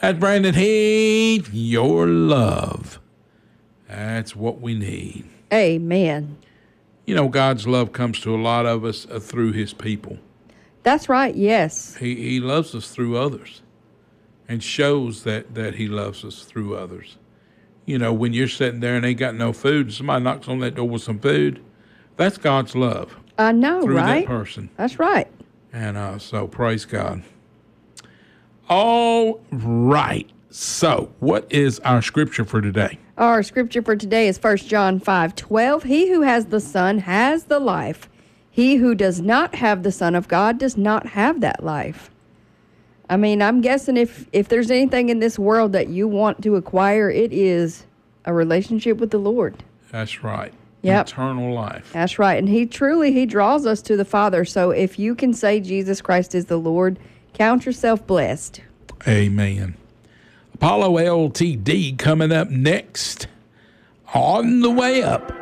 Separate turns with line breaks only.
That's Brandon Heath. Your love. That's what we need.
Amen.
You know, God's love comes to a lot of us through his people.
That's right, yes.
He loves us through others and shows that he loves us through others. You know, when you're sitting there and ain't got no food, and somebody knocks on that door with some food, that's God's love.
I know,
through
right?
That person.
That's right.
And so praise God. All right. So what is our scripture for today?
Our scripture for today is 1 John 5:12. He who has the Son has the life. He who does not have the Son of God does not have that life. I mean, I'm guessing if there's anything in this world that you want to acquire, it is a relationship with the Lord.
That's right.
Yep.
Eternal life.
That's right. And he draws us to the Father. So if you can say Jesus Christ is the Lord, count yourself blessed.
Amen. Apollo LTD coming up next on the way up.